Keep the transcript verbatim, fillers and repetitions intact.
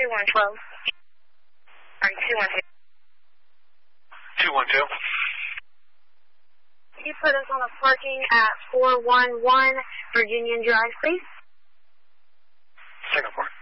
one twelve. All right, two one two. two one two. Can you put us on the parking at four one one Virginia Drive, please? Second floor.